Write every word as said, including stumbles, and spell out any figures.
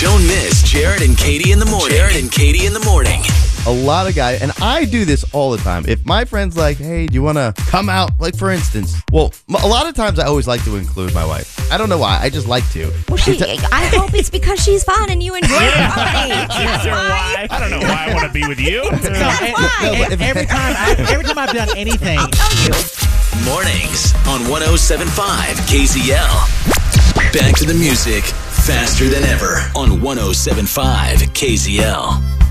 Don't miss Jared and Katie in the morning. Jared and Katie in the morning. A lot of guys, and I do this all the time. If my friend's like, hey, do you want to come out? Like, for instance, well, a lot of times I always like to include my wife. I don't know why. I just like to. Well, she, I hope it's because she's fun and you enjoy it. That's why. I don't know why I want to be with you. That's why. No, but if- Every time, I, every time I've done anything. I'll tell you. Mornings on one oh seven point five K Z L. Back to the music faster than ever on one oh seven point five K Z L.